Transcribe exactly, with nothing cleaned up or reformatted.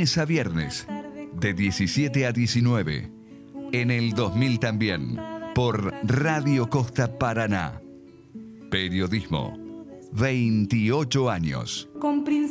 lunes a viernes, de diecisiete a diecinueve. En el dos mil también, por Radio Costa Paraná. Periodismo, veintiocho años. Con